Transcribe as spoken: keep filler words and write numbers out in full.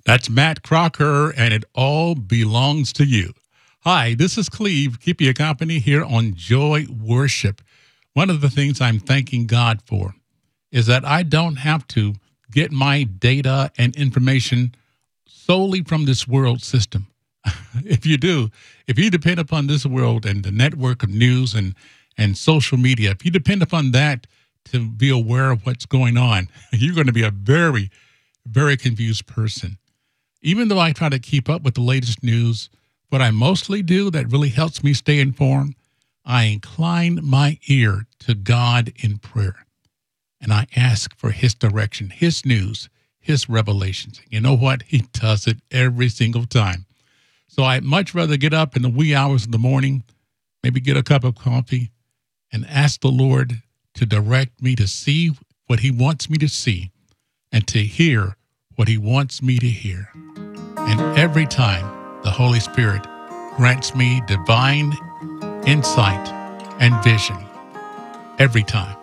That's Matt Crocker, and it all belongs to you. Hi, this is Cleve, keeping you company here on Joy Worship. One of the things I'm thanking God for is that I don't have to get my data and information solely from this world system. If you do, if you depend upon this world and the network of news and, and social media, if you depend upon that to be aware of what's going on, you're going to be a very, very confused person. Even though I try to keep up with the latest news, what I mostly do that really helps me stay informed, I incline my ear to God in prayer. And I ask for his direction, his news, his revelations. You know what? He does it every single time. So I'd much rather get up in the wee hours of the morning, maybe get a cup of coffee, and ask the Lord to direct me to see what he wants me to see and to hear what he wants me to hear. And every time the Holy Spirit grants me divine insight and vision. Every time.